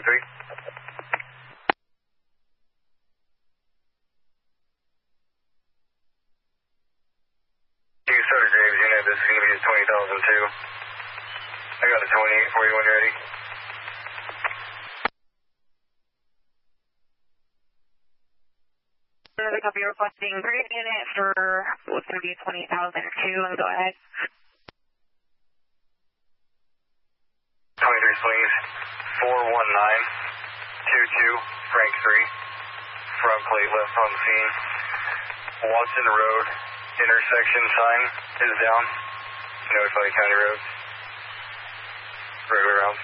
3. Sutter Graves unit, this is going to be a 20,002. I got a 28 for you when you're ready. Another copy requesting Brigade unit for what's going to be a 20,002, and go ahead. 23 Slings, 41922, Frank 3. Front plate left on scene. Watson Road, intersection sign is down. Notify County Road. Regular rounds.